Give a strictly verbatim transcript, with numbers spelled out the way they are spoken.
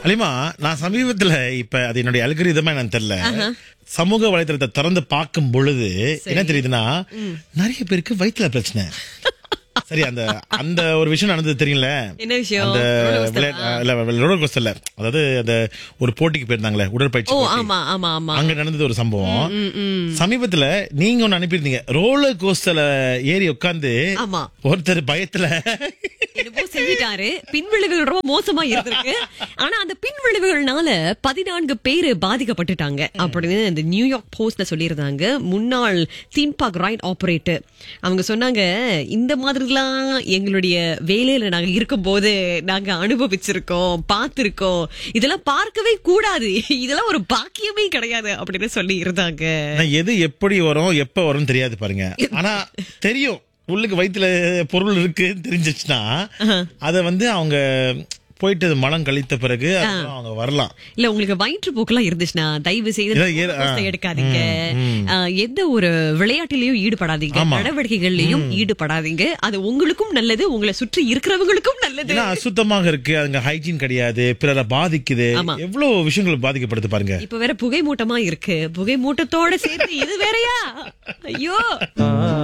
அலிமா, நான் சமீபத்துல இப்ப அது என்னுடைய அல்கரிதமா என்னன்னு தெரியல, சமூக வலைதளத்தை திறந்து பார்க்கும் பொழுது என்ன தெரியுதுன்னா, நிறைய பேருக்கு வயிற்றுல பிரச்சனை. சரி, அந்த அந்த ஒரு விஷயம் நடந்தது தெரியல. என்ன விஷயம்? அந்த ரோலர் கோஸ்டர்ல, அதாவது அந்த ஒரு போட்டிக்கு போயிருந்தாங்களே, உடற்பயிற்சி ஓ போட்டி. ஆமா ஆமா ஆமா. அங்க நடந்தது ஒரு சம்பவம். சமீபத்துல நீங்க ஒண்ணு அனுப்பியிருந்தீங்க. ரோலர் கோஸ்டர்ல ஏறி உட்கார்ந்து ஆமா. ஒருத்தர் பயத்துல என்னமோ செஞ்சிட்டாரு. பின்விளைவுகள் ரொம்ப மோசமா இருந்திருக்கு. ஆனா அந்த பின்விளைவுகள்னால பதினான்கு பேரு பாதிக்கப்பட்டுட்டாங்க அப்படின்னு இந்த நியூயார்க் போஸ்ட்ல சொல்லியிருந்தாங்க. முன்னாள் தீம் பார்க் ரைட் ஆபரேட்டர் அவங்க சொன்னாங்க, இந்த மாதிரிலாம் எங்களுடைய வேலையில நாங்க இருக்கும் போது நாங்க அனுபவிச்சிருக்கோம், பார்த்திருக்கோம். இதெல்லாம் பார்க்கவே கூடாது, இதெல்லாம் ஒரு பாக்கியமே கிடையாது அப்படின்னு சொல்லி இருந்தாங்க. எது எப்படி வரும் எப்ப வரும் தெரியாது பாருங்க. ஆனா தெரியும், உள்ளுக்கு வயிற்றுல பொருள் இருக்குன்னு தெரிஞ்சிச்சுன்னா அத வந்து அவங்க போயிட்டு மனம் கழித்த பிறகு அவங்க வரலாம். இல்ல, உங்களுக்கு வயிற்றுப்போக்கெல்லாம் இருந்துச்சுன்னா தயவு செய்து எடுக்காதீங்க. எந்த ஒரு விளையாட்டிலையும் ஈடுபடாதீங்க, நடவடிக்கைகள்லயும் ஈடுபடாதீங்க. அது உங்களுக்கும் நல்லது, உங்களை சுற்றி இருக்கிறவங்களுக்கும் நல்லது. அசுத்தமாக இருக்கு, அங்க ஹைஜீன் கிடையாது, பிறரை பாதிக்குது, எவ்வளவு விஷயங்கள் பாதிக்கப்படுது பாருங்க. இப்ப வேற புகை மூட்டமா இருக்கு, புகை மூட்டத்தோட சேர்த்து இது வேறயா? ஐயோ.